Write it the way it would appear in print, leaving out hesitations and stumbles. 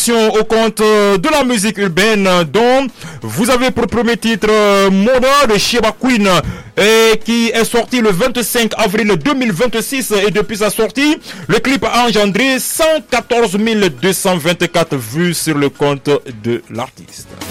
émission au compte de la musique urbaine dont vous avez pour premier titre Mona de Sheba Queen qui est sorti le 25 avril 2026 et depuis sa sortie, le clip a engendré 114 224 vues sur le compte de l'artiste.